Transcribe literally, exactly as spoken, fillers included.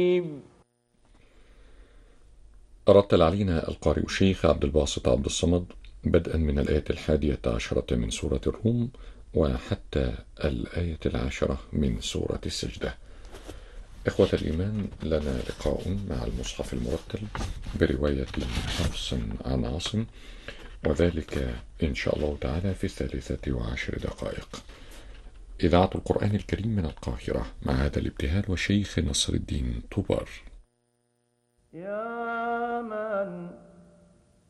رتل علينا القارئ الشيخ عبد الباسط عبد الصمد بدءا من الآية الحادية عشرة من سورة الروم وحتى الآية العاشرة من سورة السجدة. إخوة الإيمان، لنا لقاء مع المصحف المرتل برواية حفص عن عاصم، وذلك إن شاء الله تعالى في الثالثة وعشر دقائق. إذاعة القرآن الكريم من القاهرة مع هذا الابتهال والشيخ نصر الدين طوبار. يا من